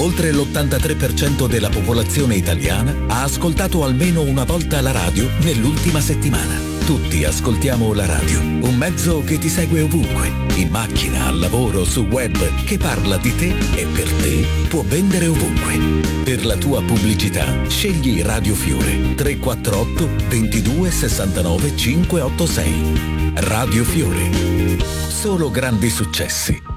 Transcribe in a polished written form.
Oltre l'83% della popolazione italiana ha ascoltato almeno una volta la radio nell'ultima settimana. Tutti ascoltiamo la radio, un mezzo che ti segue ovunque, in macchina, al lavoro, sul web, che parla di te e per te può vendere ovunque. Per la tua pubblicità scegli Radio Fiore 348 22 69 586. Radio Fiore. Solo grandi successi.